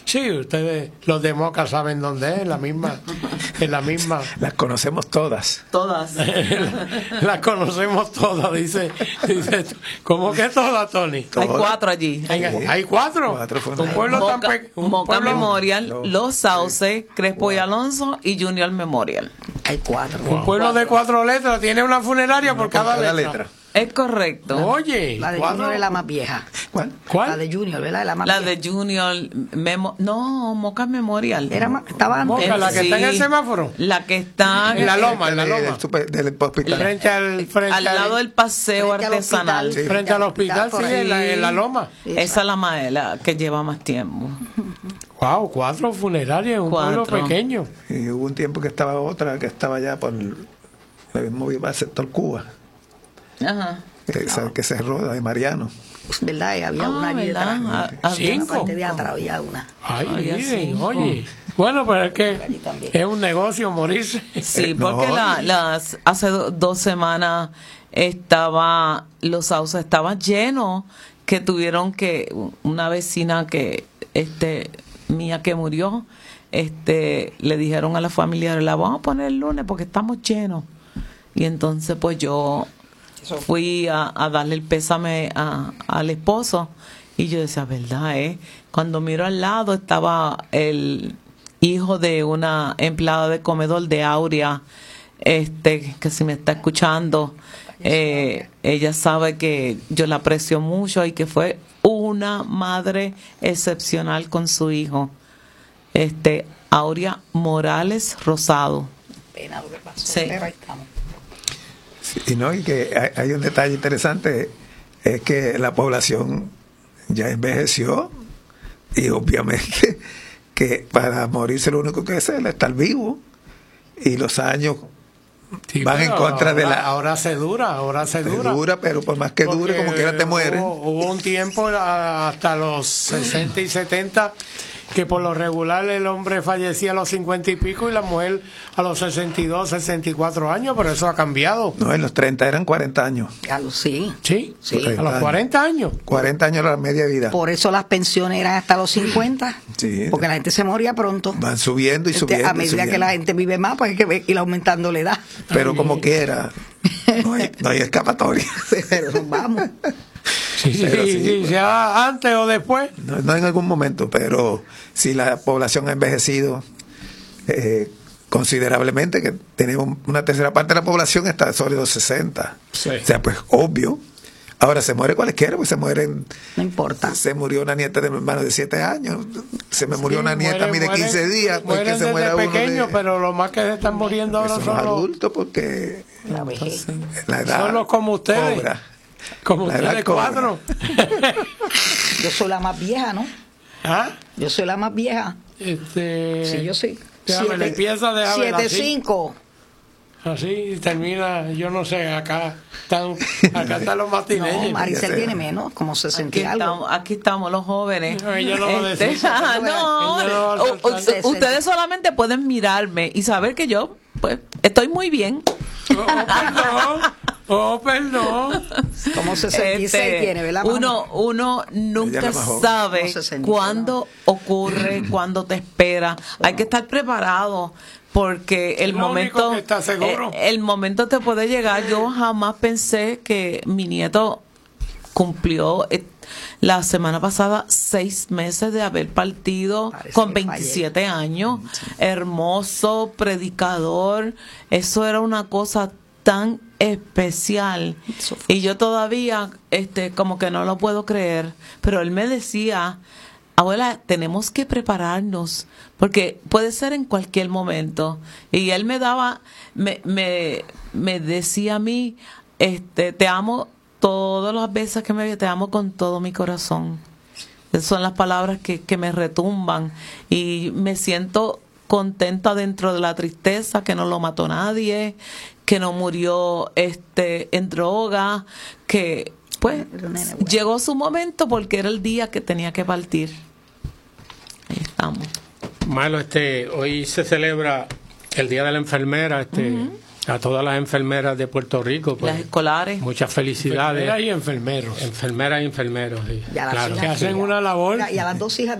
Sí, ustedes, los de Moca, saben dónde es, en la misma. Las conocemos todas. Todas. Las conocemos todas, dice. ¿Cómo que todas, Tony? Hay 4 allí. ¿Hay 4? Un pueblo Moca, tan pequeño. Moca Memorial, Los Sauces, Crespo y Alonso y Junior Memorial. Hay 4. Un pueblo de 4 letras, tiene una funeraria por cada letra. Es correcto. Oye, La de 4. Junior es la más vieja. ¿Cuál? La de Junior, ¿verdad? La más La vieja. de Junior, no, Moca Memorial. Estaba antes. Moca, la que está en el semáforo. La que está En la loma, en la loma. Del hospital. Frente al lado del paseo frente al artesanal. hospital. Frente al hospital, Por sí, ahí. en la loma. Esa es la que lleva más tiempo. Wow, 4 funerarias en un pueblo 4. pequeño. Y hubo un tiempo que estaba otra, que estaba allá por el mismo iba al sector Cuba, Ajá. que cerró, la de Mariano. ¿Verdad? Y había una allí detrás. ¿Verdad? 5. Aparte de atrás había una. Ay, Había miren, 5. oye. Bueno, pero es que Allí también. es un negocio morirse. Sí, No. porque hace 2 semanas Los Sauces estaba lleno, que tuvieron que una vecina que mía que murió, le dijeron a la familia, la vamos a poner el lunes porque estamos llenos. Y entonces pues yo fui a darle el pésame al esposo y yo decía, ¿verdad? Cuando miro al lado estaba el hijo de una empleada de comedor de Aurea, que si me está escuchando, ella sabe que yo la aprecio mucho y que fue una madre excepcional con su hijo, Aurea Morales Rosado. Pena lo que pasó. Sí. Pero ahí estamos. Y no, y que hay un detalle interesante, es que la población ya envejeció y obviamente que para morirse lo único que es estar vivo, y los años Sí, van en contra de la... Ahora se dura. Se dura, pero por más que dure, como quiera te mueres. Hubo un tiempo hasta los 60 y 70 que por lo regular el hombre fallecía a los 50 y pico y la mujer a los 62, 64 años, pero eso ha cambiado. No, en los 30 eran 40 años. Sí. Sí, Sí. a los 40 años. 40 años era la media vida. Por eso las pensiones eran hasta los 50. Sí. Porque la gente se moría pronto. Van subiendo y subiendo. A medida que la gente vive más, pues hay que ir aumentando la edad. Pero como quiera, no hay escapatoria. Pero vamos. Pero sí, sea antes o después. No en algún momento, pero si la población ha envejecido considerablemente, que tenemos una tercera parte de la población está sobre los 60. Sí. O sea, pues obvio. Ahora se muere cualquiera, pues se mueren. No importa. Se murió una nieta de mi hermano de 7 años. Se me murió una nieta a mí de 15 días. Pues Mueren que se desde muera uno pequeños, de, pero lo más que se están muriendo ahora son son los los adultos, porque La vejez. la edad Son los como ustedes. cobra. como la edad ustedes cobra. 4. Yo soy la más vieja, ¿no? ¿Ah? Yo soy la más vieja. Sí, yo soy. Déjame, la empieza, déjame ver así. 7-5. Así termina, yo no sé, acá están los No, matinelles. Maricel tiene menos, como 60 y algo. Aquí estamos los jóvenes. No, ella no lo decía. No, Ella no va a soltar. ustedes solamente pueden mirarme y saber que yo pues estoy muy bien. Perdón. Como 66 tiene, ¿verdad? mamá? Uno Ella nunca es la más joven. sabe Como 66, cuándo ocurre, cuándo te espera. Hay que estar preparado porque el Lo único momento, que está seguro. el momento te puede llegar. Yo jamás pensé que mi nieto cumplió la semana pasada 6 meses de haber partido. Parece Con que 27 años, hermoso, predicador. Eso era una cosa tan especial y yo todavía como que no lo puedo creer, pero él me decía, abuela, tenemos que prepararnos porque puede ser en cualquier momento, y él me daba me decía a mí, te amo todas las veces que te amo con todo mi corazón. Esas son las palabras que me retumban y me siento contenta dentro de la tristeza, que no lo mató nadie, que no murió en droga, que pues llegó su momento porque era el día que tenía que partir. Ahí estamos. Malo, hoy se celebra el Día de la Enfermera, a todas las enfermeras de Puerto Rico. Pues, las escolares. muchas felicidades. Enfermeras y enfermeros. Enfermeras y enfermeros, sí. Y a las Claro, hijas. que hacen una labor. Y a las 2 hijas